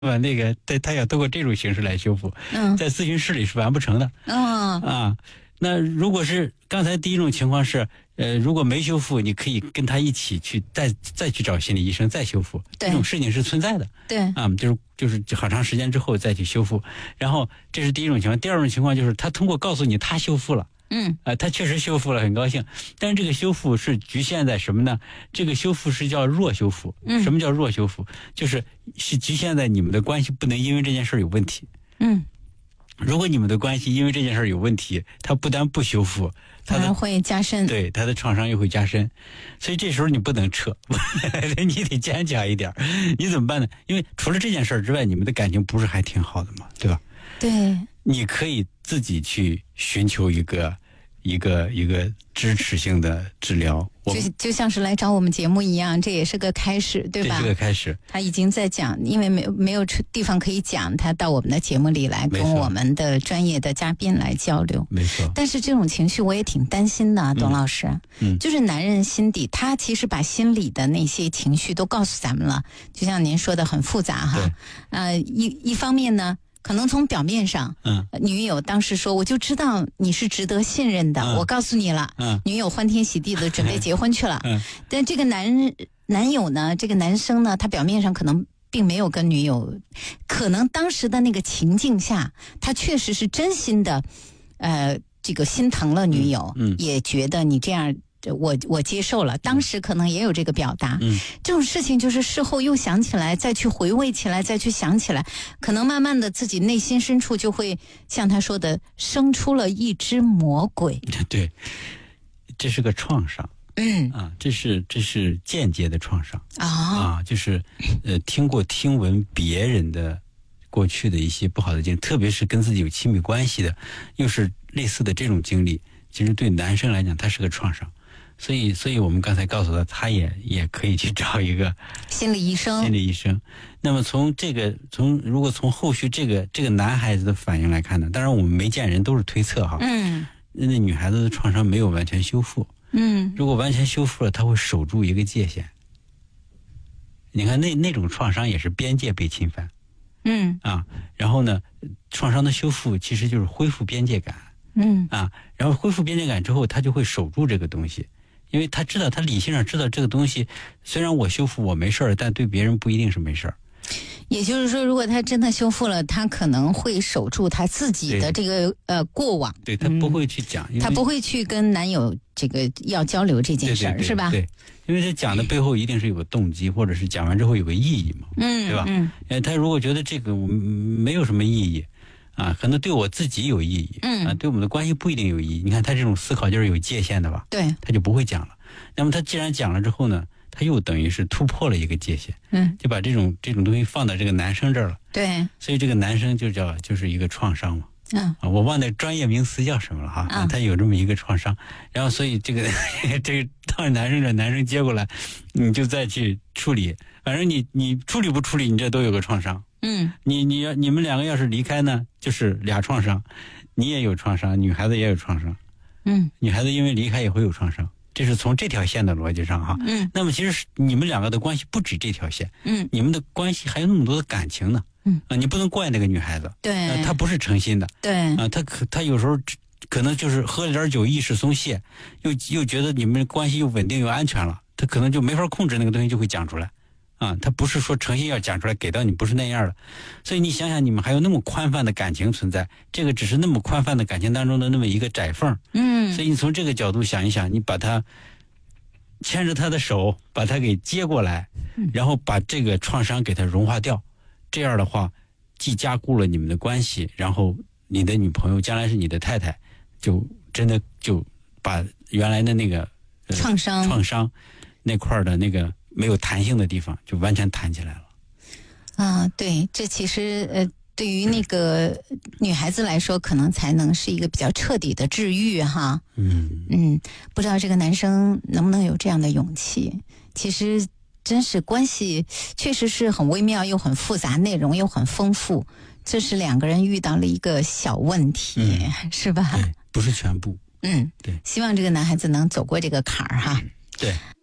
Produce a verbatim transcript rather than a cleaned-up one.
吧？那个他他要通过这种形式来修复， 嗯， 在咨询室里是完不成的。 嗯啊，那如果是刚才第一种情况是，呃，如果没修复，你可以跟他一起去再再去找心理医生再修复， 对这种事情是存在的。 对， 啊，就是就是好长时间之后再去修复。然后这是第一种情况，第二种情况就是他通过告诉你他修复了。 嗯， 啊、呃，他确实修复了，很高兴。但是这个修复是局限在什么呢？这个修复是叫弱修复。 嗯， 什么叫弱修复？就是是局限在你们的关系不能因为这件事有问题。 嗯， 如果你们的关系因为这件事有问题，他不但不修复，他反而会加深。 对，他的创伤又会加深。所以这时候你不能撤，你得坚强一点。你怎么办呢？因为除了这件事之外，你们的感情不是还挺好的吗？对吧？ 对， 你可以自己去寻求一个一个一个支持性的治疗， 就就像是来找我们节目一样，这也是个开始，对吧？ 这是个开始。 他已经在讲，因为没有没有地方可以讲，他到我们的节目里来跟我们的专业的嘉宾来交流。 没错。 但是这种情绪我也挺担心的，董老师。 嗯， 就是男人心底，他其实把心里的那些情绪都告诉咱们了，就像您说的很复杂哈。呃，一一方面呢，可能从表面上， 嗯， 女友当时说，我就知道你是值得信任的，嗯、我告诉你了， 嗯， 女友欢天喜地的准备结婚去了， 嗯， 但这个男人男友呢，这个男生呢，他表面上可能并没有跟女友，可能当时的那个情境下，他确实是真心的，呃，这个心疼了女友， 嗯，嗯也觉得你这样。我我接受了，当时可能也有这个表达。 嗯， 这种事情就是事后又想起来，再去回味起来，再去想起来，可能慢慢的自己内心深处就会像他说的，生出了一只魔鬼。 对，这是个创伤。 嗯啊，这是这是间接的创伤啊啊，就是呃，听过听闻别人的过去的一些不好的经历，特别是跟自己有亲密关系的，又是类似的这种经历，其实对男生来讲，他是个创伤。所以，所以我们刚才告诉他，他也也可以去找一个心理医生。 心理医生。那么从这个，从如果从后续这个这个男孩子的反应来看呢，当然我们没见人，都是推测哈。 嗯。 那女孩子的创伤没有完全修复。 嗯。 如果完全修复了，他会守住一个界限。你看那那种创伤也是边界被侵犯。 嗯。 啊，然后呢，创伤的修复其实就是恢复边界感。 嗯。 啊，然后恢复边界感之后，他就会守住这个东西。因为他知道，他理性上知道这个东西，虽然我修复我没事儿，但对别人不一定是没事儿。 也就是说，如果他真的修复了，他可能会守住他自己的这个呃过往。 对，他不会去讲， 嗯、他不会去跟男友这个要交流这件事儿，是吧？ 对，因为他讲的背后一定是有个动机，或者是讲完之后有个意义嘛， 嗯， 对吧？ 嗯， 呃，他如果觉得这个没有什么意义。啊，可能对我自己有意义， 嗯， 啊，对我们的关系不一定有意义。你看他这种思考就是有界限的吧？ 对， 他就不会讲了。那么他既然讲了之后呢，他又等于是突破了一个界限， 嗯， 就把这种这种东西放到这个男生这儿了。 对， 所以这个男生就叫就是一个创伤嘛。 嗯， 啊，我忘了专业名词叫什么了哈。嗯，他有这么一个创伤，然后所以这个这个当男生的男生接过来，你就再去处理。反正你你处理不处理，你这都有个创伤。 嗯， 你你要你们两个要是离开呢，就是俩创伤，你也有创伤，女孩子也有创伤， 嗯， 女孩子因为离开也会有创伤，这是从这条线的逻辑上哈， 嗯， 那么其实你们两个的关系不止这条线， 嗯， 你们的关系还有那么多的感情呢， 嗯啊，你不能怪那个女孩子， 对， 呃、她不是诚心的， 对， 啊，她可她有时候可能就是喝了点酒意识松懈，又又觉得你们关系又稳定又安全了，她可能就没法控制那个东西，就会讲出来。啊，他不是说诚心要讲出来给到你，不是那样的，所以你想想，你们还有那么宽泛的感情存在，这个只是那么宽泛的感情当中的那么一个窄缝， 嗯， 所以你从这个角度想一想，你把他牵着他的手，把他给接过来，然后把这个创伤给他融化掉，这样的话，既加固了你们的关系，然后你的女朋友将来是你的太太，就真的就把原来的那个、 呃、创伤创伤那块的那个。没有弹性的地方就完全弹起来了啊！对，这其实呃，对于那个女孩子来说，可能才能是一个比较彻底的治愈哈。 嗯嗯，不知道这个男生能不能有这样的勇气？其实真是关系确实是很微妙又很复杂，内容又很丰富。这是两个人遇到了一个小问题，嗯、是吧？ 对，不是全部。 嗯， 对， 希望这个男孩子能走过这个坎儿哈。 对。